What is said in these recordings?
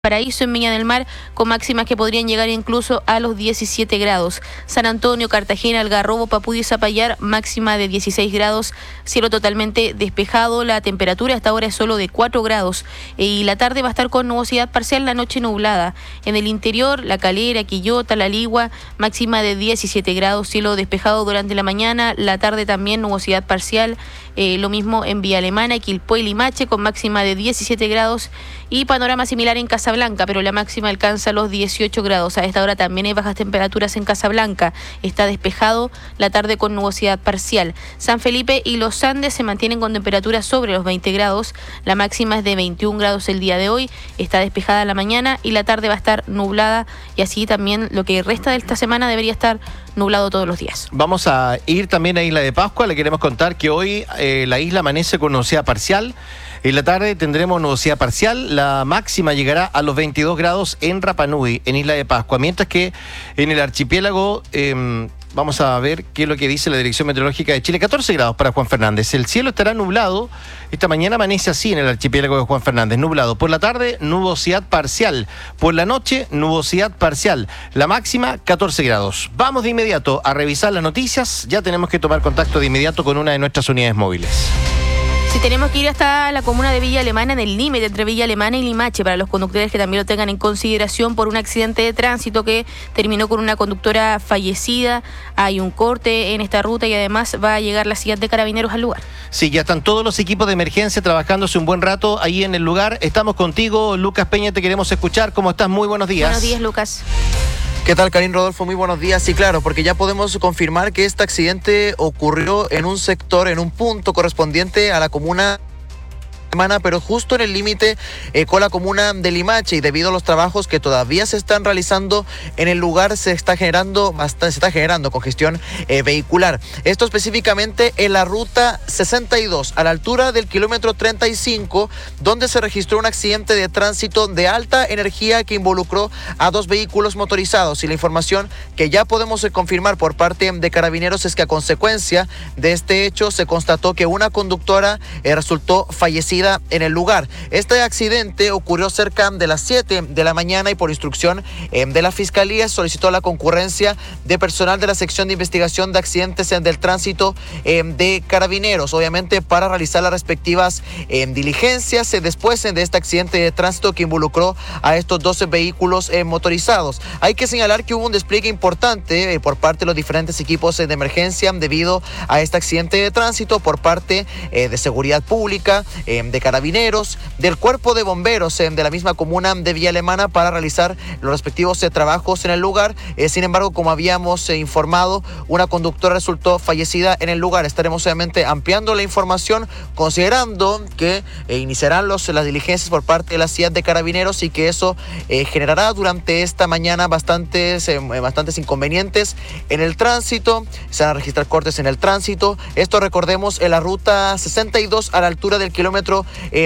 Paraíso en Viña del Mar, con máximas que podrían llegar incluso a los 17 grados. San Antonio, Cartagena, Algarrobo, Papudí y Zapallar, máxima de 16 grados, cielo totalmente despejado. La temperatura hasta ahora es solo de 4 grados y la tarde va a estar con nubosidad parcial, la noche nublada. En el interior, La Calera, Quillota, La Ligua, máxima de 17 grados, cielo despejado durante la mañana, la tarde también nubosidad parcial. Lo mismo en Villa Alemana, Quilpué y Limache, con máxima de 17 grados, y panorama similar en Casablanca, pero la máxima alcanza los 18 grados. A esta hora también hay bajas temperaturas en Casablanca, está despejado, la tarde con nubosidad parcial. San Felipe y Los Andes se mantienen con temperaturas sobre los 20 grados, la máxima es de 21 grados el día de hoy, está despejada la mañana y la tarde va a estar nublada, y así también lo que resta de esta semana debería estar nublado todos los días. Vamos a ir también a Isla de Pascua. Le queremos contar que hoy la isla amanece con nubosidad parcial. En la tarde tendremos nubosidad parcial. La máxima llegará a los 22 grados en Rapa Nui, en Isla de Pascua. Mientras que en el archipiélago, vamos a ver qué es lo que dice la Dirección Meteorológica de Chile. 14 grados para Juan Fernández. El cielo estará nublado. Esta mañana amanece así en el archipiélago de Juan Fernández, nublado. Por la tarde, nubosidad parcial. Por la noche, nubosidad parcial. La máxima, 14 grados. Vamos de inmediato a revisar las noticias. Ya tenemos que tomar contacto de inmediato con una de nuestras unidades móviles. Si tenemos que ir hasta la comuna de Villa Alemana, en el límite entre Villa Alemana y Limache, para los conductores que también lo tengan en consideración, por un accidente de tránsito que terminó con una conductora fallecida. Hay un corte en esta ruta y además va a llegar la siguiente de Carabineros al lugar. Sí, ya están todos los equipos de emergencia trabajando hace un buen rato ahí en el lugar. Estamos contigo, Lucas Peña, te queremos escuchar. ¿Cómo estás? Muy buenos días. Buenos días, Lucas. ¿Qué tal, Karin, Rodolfo? Muy buenos días. Sí, claro, porque ya podemos confirmar que este accidente ocurrió en un sector, en un punto correspondiente a la comuna, pero justo en el límite con la comuna de Limache, y debido a los trabajos que todavía se están realizando en el lugar, se está generando congestión vehicular. Esto específicamente en la ruta 62, a la altura del kilómetro 35, donde se registró un accidente de tránsito de alta energía que involucró a 2 vehículos motorizados. Y la información que ya podemos confirmar por parte de Carabineros es que a consecuencia de este hecho se constató que una conductora resultó fallecida en el lugar. Este accidente ocurrió cerca de las 7 de la mañana y por instrucción de la Fiscalía solicitó la concurrencia de personal de la sección de investigación de accidentes del tránsito de Carabineros, obviamente para realizar las respectivas diligencias después de este accidente de tránsito que involucró a estos 12 vehículos motorizados. Hay que señalar que hubo un despliegue importante por parte de los diferentes equipos de emergencia debido a este accidente de tránsito por parte de seguridad pública, de Carabineros, del Cuerpo de Bomberos de la misma comuna de Villa Alemana para realizar los respectivos trabajos en el lugar. Sin embargo, como habíamos informado, una conductora resultó fallecida en el lugar. Estaremos obviamente ampliando la información, considerando que iniciarán las diligencias por parte de la ciudad de Carabineros y que eso generará durante esta mañana bastantes inconvenientes en el tránsito. Se van a registrar cortes en el tránsito. Esto, recordemos, en la ruta 62 a la altura del kilómetro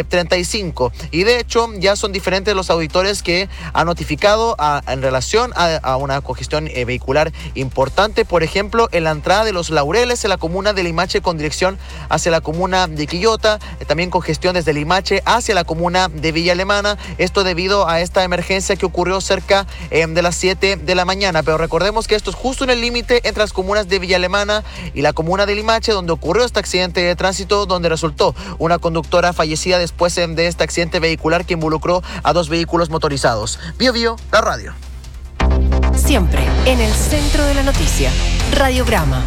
35. Y de hecho ya son diferentes los auditores que han notificado en relación a una congestión vehicular importante. Por ejemplo, en la entrada de Los Laureles, en la comuna de Limache con dirección hacia la comuna de Quillota, también congestión desde Limache hacia la comuna de Villa Alemana. Esto debido a esta emergencia que ocurrió cerca de las 7 de la mañana. Pero recordemos que esto es justo en el límite entre las comunas de Villa Alemana y la comuna de Limache, donde ocurrió este accidente de tránsito, donde resultó una conductora fallecida después de este accidente vehicular que involucró a 2 vehículos motorizados. Bio Bio, la radio. Siempre en el centro de la noticia. Radiograma.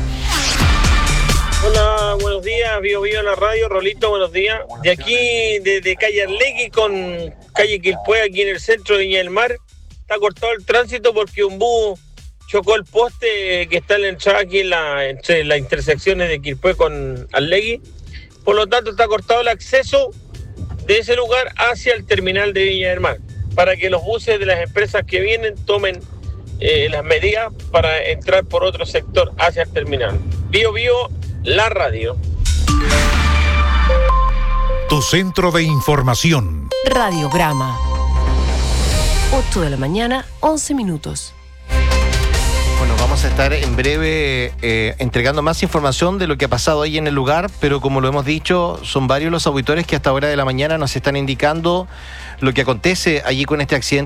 Hola, buenos días, Bio Bio en la radio. Rolito, buenos días. De aquí, desde calle Arlegui con calle Quilpué, aquí en el centro de Viña del Mar, está cortado el tránsito porque un bus chocó el poste que está en la entrada aquí entre las intersecciones de Quilpué con Arlegui. Por lo tanto, está cortado el acceso de ese lugar hacia el terminal de Viña del Mar, para que los buses de las empresas que vienen tomen las medidas para entrar por otro sector hacia el terminal. Bio Bio, la radio. Tu centro de información. Radiograma. 8 de la mañana, 11 minutos. Bueno, vamos a estar en breve entregando más información de lo que ha pasado ahí en el lugar, pero como lo hemos dicho, son varios los auditores que hasta hora de la mañana nos están indicando lo que acontece allí con este accidente